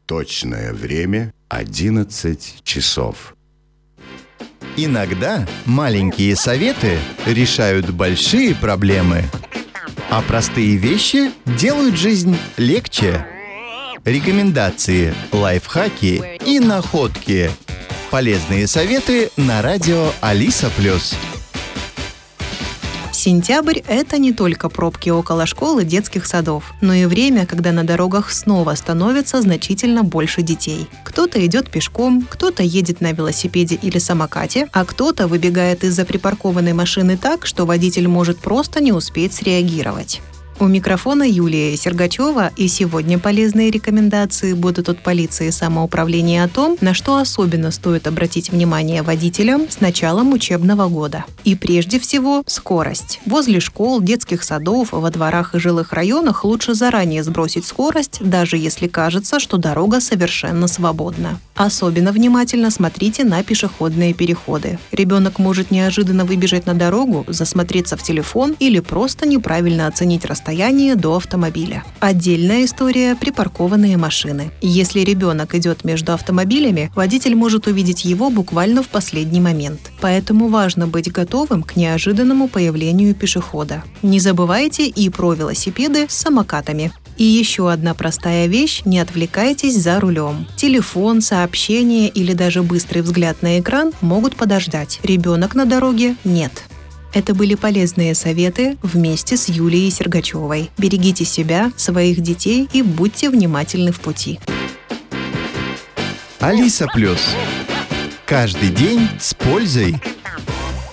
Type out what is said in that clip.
Точное время 11 часов. Иногда маленькие советы решают большие проблемы, а простые вещи делают жизнь легче. Рекомендации, лайфхаки и находки. Полезные советы на радио Алиса+. Сентябрь – это не только пробки около школ и детских садов, но и время, когда на дорогах снова становится значительно больше детей. Кто-то идет пешком, кто-то едет на велосипеде или самокате, а кто-то выбегает из-за припаркованной машины так, что водитель может просто не успеть среагировать. У микрофона Юлия Сергачева, и сегодня полезные рекомендации будут от полиции и самоуправления о том, на что особенно стоит обратить внимание водителям с началом учебного года. И прежде всего скорость. Возле школ, детских садов, во дворах и жилых районах лучше заранее сбросить скорость, даже если кажется, что дорога совершенно свободна. Особенно внимательно смотрите на пешеходные переходы. Ребенок может неожиданно выбежать на дорогу, засмотреться в телефон или просто неправильно оценить расстояние до автомобиля. Отдельная история – припаркованные машины. Если ребенок идет между автомобилями, водитель может увидеть его буквально в последний момент. Поэтому важно быть готовым к неожиданному появлению пешехода. Не забывайте и про велосипеды с самокатами. И еще одна простая вещь – не отвлекайтесь за рулем. Телефон, сообщения или даже быстрый взгляд на экран могут подождать. Ребенок на дороге – нет. Это были полезные советы вместе с Юлией Сергачевой. Берегите себя, своих детей и будьте внимательны в пути. Алиса+. Каждый день с пользой.